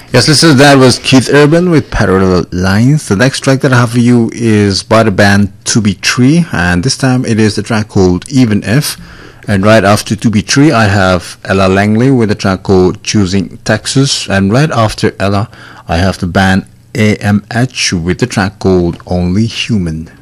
Yes, listeners, that was Keith Urban with Parallel Lines. The next track that I have for you is by the band 2B3, and this time it is the track called Even If. And right after 2B3, I have Ella Langley with a track called Choosing Texas. And right after Ella, I have the band AMH with the track called Only Human.